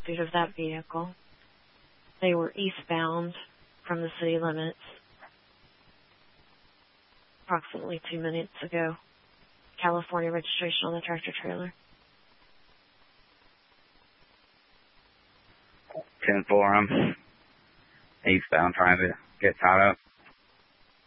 pursuit of that vehicle. They were eastbound from the city limits approximately 2 minutes ago. California registration on the tractor trailer. 10-4, I'm eastbound trying to get tied up.